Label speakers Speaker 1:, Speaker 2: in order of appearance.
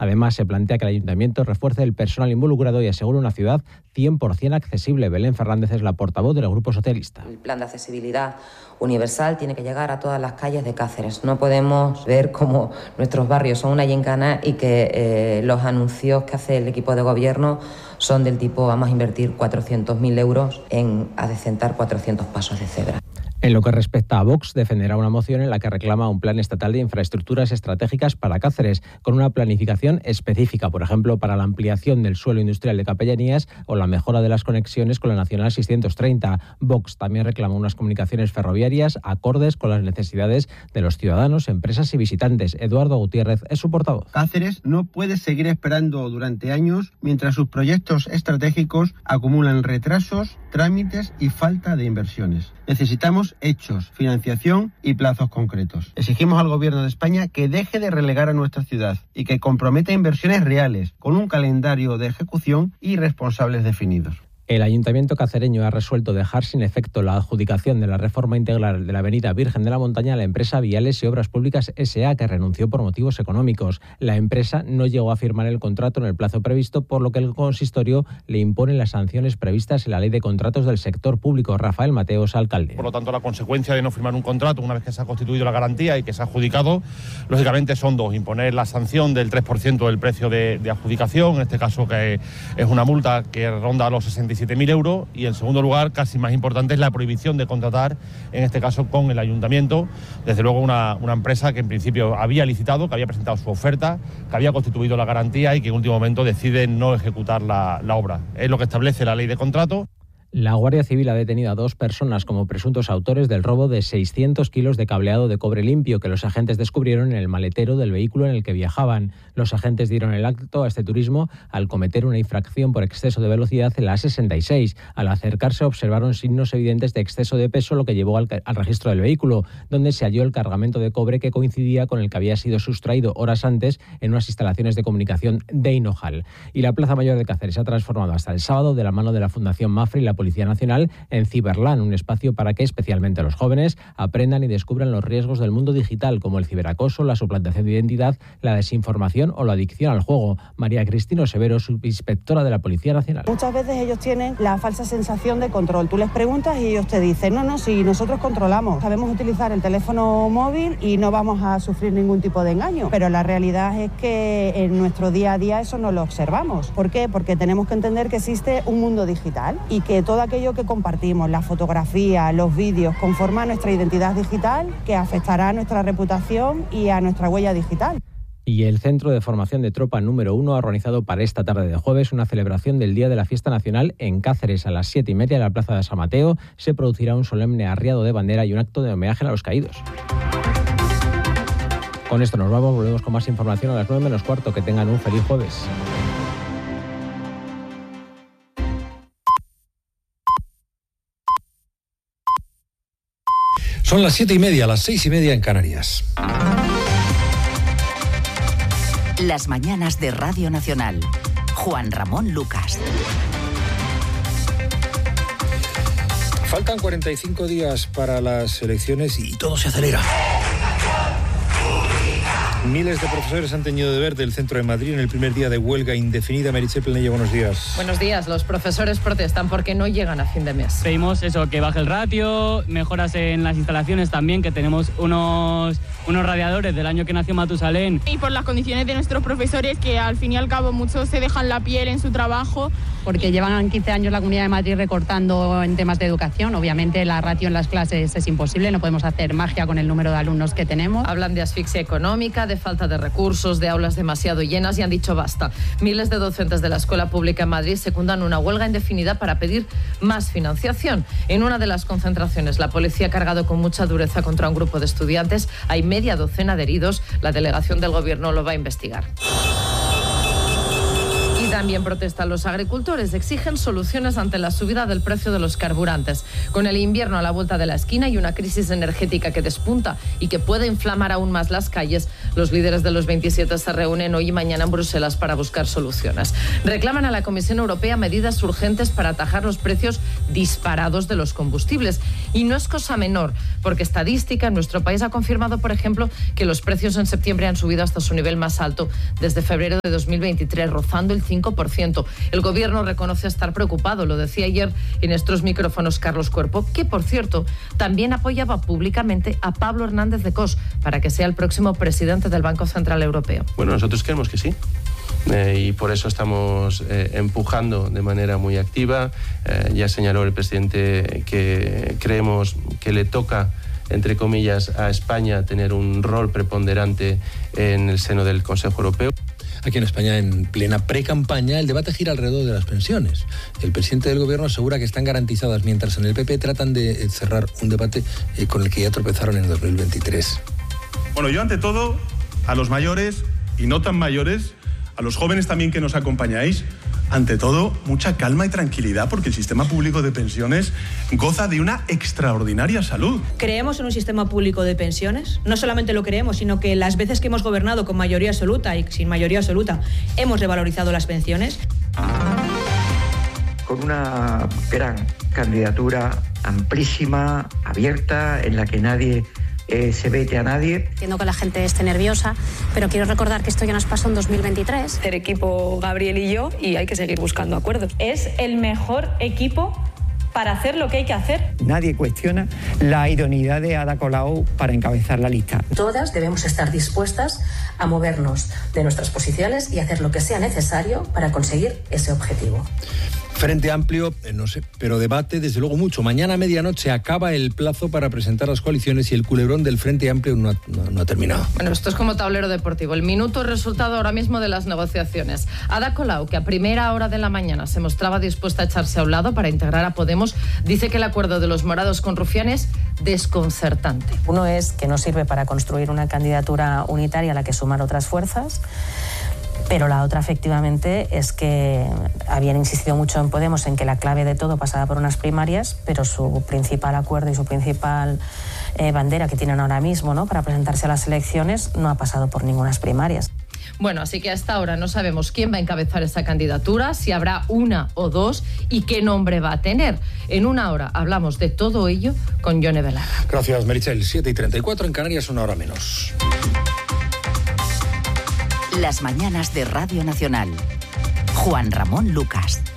Speaker 1: Además, se plantea que el Ayuntamiento refuerce el personal involucrado y asegure una ciudad 100% accesible. Belén Fernández es la portavoz del Grupo Socialista.
Speaker 2: El plan de accesibilidad universal tiene que llegar a todas las calles de Cáceres. No podemos ver cómo nuestros barrios son una gincana y que los anuncios que hace el equipo de gobierno son del tipo: vamos a invertir 400.000 euros en adecentar 400 pasos de cebra.
Speaker 1: En lo que respecta a Vox, defenderá una moción en la que reclama un plan estatal de infraestructuras estratégicas para Cáceres, con una planificación específica, por ejemplo, para la ampliación del suelo industrial de Capellanías o la mejora de las conexiones con la Nacional 630. Vox también reclama unas comunicaciones ferroviarias acordes con las necesidades de los ciudadanos, empresas y visitantes. Eduardo Gutiérrez es su portavoz.
Speaker 3: Cáceres no puede seguir esperando durante años mientras sus proyectos estratégicos acumulan retrasos, trámites y falta de inversiones. Necesitamos hechos, financiación y plazos concretos. Exigimos al Gobierno de España que deje de relegar a nuestra ciudad y que comprometa inversiones reales, con un calendario de ejecución y responsables definidos.
Speaker 1: El Ayuntamiento cacereño ha resuelto dejar sin efecto la adjudicación de la reforma integral de la avenida Virgen de la Montaña a la empresa Viales y Obras Públicas S.A., que renunció por motivos económicos. La empresa no llegó a firmar el contrato en el plazo previsto, por lo que el consistorio le impone las sanciones previstas en la Ley de Contratos del Sector Público. Rafael Mateos, alcalde.
Speaker 4: Por lo tanto, la consecuencia de no firmar un contrato una vez que se ha constituido la garantía y que se ha adjudicado, lógicamente son dos: imponer la sanción del 3% del precio de adjudicación, en este caso que es una multa que ronda los 67.000 euros, y en segundo lugar, casi más importante, es la prohibición de contratar, en este caso con el Ayuntamiento, desde luego una empresa que en principio había licitado, que había presentado su oferta, que había constituido la garantía y que en último momento decide no ejecutar la obra. Es lo que establece la Ley de Contrato.
Speaker 1: La Guardia Civil ha detenido a 2 personas como presuntos autores del robo de 600 kilos de cableado de cobre limpio que los agentes descubrieron en el maletero del vehículo en el que viajaban. Los agentes dieron el alto a este turismo al cometer una infracción por exceso de velocidad en la A66. Al acercarse observaron signos evidentes de exceso de peso, lo que llevó al registro del vehículo, donde se halló el cargamento de cobre que coincidía con el que había sido sustraído horas antes en unas instalaciones de comunicación de Hinojal. Y la Plaza Mayor de Cáceres se ha transformado hasta el sábado, de la mano de la Fundación Mafre y la Policía Nacional, en Ciberland, un espacio para que especialmente los jóvenes aprendan y descubran los riesgos del mundo digital, como el ciberacoso, la suplantación de identidad, la desinformación o la adicción al juego. María Cristina Severo, subinspectora de la Policía Nacional.
Speaker 5: Muchas veces ellos tienen la falsa sensación de control. Tú les preguntas y ellos te dicen, no, si nosotros controlamos, sabemos utilizar el teléfono móvil y no vamos a sufrir ningún tipo de engaño. Pero la realidad es que en nuestro día a día eso no lo observamos. ¿Por qué? Porque tenemos que entender que existe un mundo digital y que todo aquello que compartimos, la fotografía, los vídeos, conforma nuestra identidad digital, que afectará a nuestra reputación y a nuestra huella digital.
Speaker 1: Y el Centro de Formación de Tropa número 1 ha organizado para esta tarde de jueves una celebración del Día de la Fiesta Nacional en Cáceres. A las 7:30 en la Plaza de San Mateo se producirá un solemne arriado de bandera y un acto de homenaje a los caídos. Con esto nos vamos, volvemos con más información a las 9 menos cuarto. Que tengan un feliz jueves.
Speaker 6: Son las 7:30, las 6:30 en Canarias.
Speaker 7: Las mañanas de Radio Nacional. Juan Ramón Lucas.
Speaker 6: Faltan 45 días para las elecciones y todo se acelera. Miles de profesores han teñido de verde el centro de Madrid en el primer día de huelga indefinida. Meritxell Planella, buenos días.
Speaker 8: Buenos días. Los profesores protestan porque no llegan a fin de mes.
Speaker 9: Pedimos eso, que baje el ratio, mejoras en las instalaciones también, que tenemos unos radiadores del año que nació Matusalén.
Speaker 10: Y por las condiciones de nuestros profesores, que al fin y al cabo muchos se dejan la piel en su trabajo.
Speaker 11: Porque llevan 15 años la Comunidad de Madrid recortando en temas de educación. Obviamente la ratio en las clases es imposible, no podemos hacer magia con el número de alumnos que tenemos.
Speaker 8: Hablan de asfixia económica, de falta de recursos, de aulas demasiado llenas y han dicho basta. Miles de docentes de la escuela pública en Madrid secundan una huelga indefinida para pedir más financiación. En una de las concentraciones, la policía ha cargado con mucha dureza contra un grupo de estudiantes. Hay media docena de heridos. La delegación del gobierno lo va a investigar. También protestan los agricultores, exigen soluciones ante la subida del precio de los carburantes. Con el invierno a la vuelta de la esquina y una crisis energética que despunta y que puede inflamar aún más las calles, Los líderes de los 27 se reúnen hoy y mañana en Bruselas para buscar soluciones. Reclaman a la Comisión Europea medidas urgentes para atajar los precios disparados de los combustibles. Y no es cosa menor, porque estadística en nuestro país ha confirmado, por ejemplo, que los precios en septiembre han subido hasta su nivel más alto desde febrero de 2023, rozando el 5%. El Gobierno reconoce estar preocupado, lo decía ayer en nuestros micrófonos Carlos Cuerpo, que, por cierto, también apoyaba públicamente a Pablo Hernández de Cos para que sea el próximo presidente del Banco Central Europeo.
Speaker 12: Bueno, nosotros creemos que sí. Y por eso estamos empujando de manera muy activa. Ya señaló el presidente que creemos que le toca, entre comillas, a España tener un rol preponderante en el seno del Consejo Europeo.
Speaker 6: Aquí en España, en plena pre-campaña, el debate gira alrededor de las pensiones. El presidente del Gobierno asegura que están garantizadas, mientras en el PP tratan de cerrar un debate con el que ya tropezaron en 2023.
Speaker 13: Bueno, yo ante todo, a los mayores y no tan mayores, a los jóvenes también que nos acompañáis, ante todo, mucha calma y tranquilidad, porque el sistema público de pensiones goza de una extraordinaria salud.
Speaker 14: Creemos en un sistema público de pensiones. No solamente lo creemos, sino que las veces que hemos gobernado con mayoría absoluta y sin mayoría absoluta, hemos revalorizado las pensiones.
Speaker 15: Con una gran candidatura amplísima, abierta, en la que nadie se vete a nadie.
Speaker 16: Entiendo que la gente esté nerviosa, pero quiero recordar que esto ya nos pasó en 2023.
Speaker 17: El equipo Gabriel y yo, y hay que seguir buscando acuerdos.
Speaker 18: Es el mejor equipo para hacer lo que hay que hacer.
Speaker 19: Nadie cuestiona la idoneidad de Ada Colau para encabezar la lista.
Speaker 20: Todas debemos estar dispuestas a movernos de nuestras posiciones y hacer lo que sea necesario para conseguir ese objetivo.
Speaker 6: Frente Amplio, no sé, pero debate desde luego mucho. Mañana a medianoche acaba el plazo para presentar las coaliciones y el culebrón del Frente Amplio no ha terminado.
Speaker 8: Bueno, esto es como tablero deportivo. El minuto resultado ahora mismo de las negociaciones. Ada Colau, que a primera hora de la mañana se mostraba dispuesta a echarse a un lado para integrar a Podemos, dice que el acuerdo de los morados con Rufián es desconcertante.
Speaker 2: Uno es que no sirve para construir una candidatura unitaria a la que sumar otras fuerzas. Pero la otra, efectivamente, es que habían insistido mucho en Podemos en que la clave de todo pasaba por unas primarias, pero su principal acuerdo y su principal bandera que tienen ahora mismo, ¿no?, para presentarse a las elecciones no ha pasado por ningunas primarias.
Speaker 8: Bueno, así que hasta ahora no sabemos quién va a encabezar esa candidatura, si habrá una o dos y qué nombre va a tener. En una hora hablamos de todo ello con Yone Belarra.
Speaker 6: Gracias, Meritxell. 7:34 en Canarias, una hora menos.
Speaker 7: Las mañanas de Radio Nacional. Juan Ramón Lucas.